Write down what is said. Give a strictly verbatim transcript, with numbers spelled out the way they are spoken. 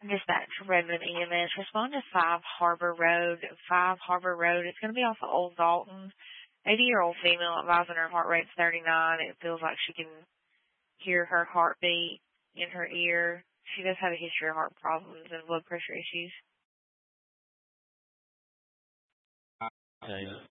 Dispatch from Redmond E M S. Respond to five Harbor Road. five Harbor Road. It's going to be off of Old Dalton. eighty-year-old female advising her heart rate's thirty-nine. It feels like she can hear her heartbeat in her ear. She does have a history of heart problems and blood pressure issues. Okay.